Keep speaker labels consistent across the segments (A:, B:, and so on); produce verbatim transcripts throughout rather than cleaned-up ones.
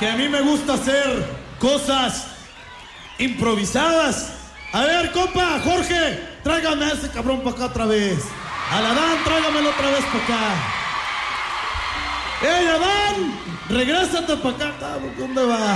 A: que a mí me gusta hacer cosas improvisadas. A ver, compa, Jorge, tráigame a ese cabrón para acá otra vez. Al Adán, tráigamelo otra vez para acá. ¡Ey, Adán! Regrésate para acá, cabrón, ¿dónde vas?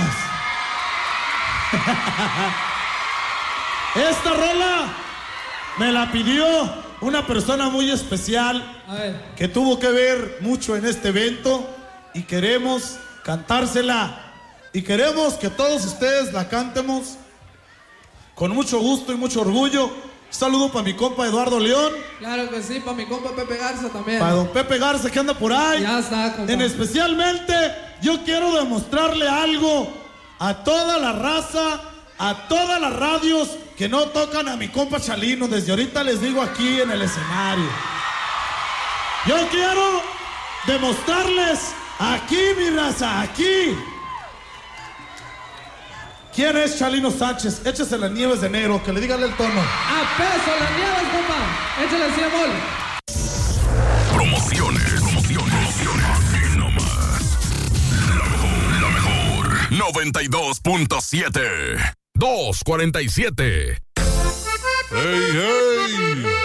A: Esta rola me la pidió una persona muy especial que tuvo que ver mucho en este evento y queremos cantársela y queremos que todos ustedes la cantemos con mucho gusto y mucho orgullo. Un saludo para mi compa Eduardo León.
B: Claro que sí, para mi compa Pepe Garza también.
A: Para don Pepe Garza que anda por ahí.
B: Ya está, compa.
A: En especialmente yo quiero demostrarle algo a toda la raza, a todas las radios que no tocan a mi compa Chalino. Desde ahorita les digo aquí en el escenario. Yo quiero demostrarles aquí, mi raza, aquí. ¿Quién es Chalino Sánchez? Échese las nieves de negro, que le dígale el tono.
B: A peso las nieves, compa. Échale así, amor.
C: Promociones, promociones, promociones. Y no más. La mejor, la mejor. noventa y dos punto siete. doscientos cuarenta y siete.
D: ¡Hey, hey!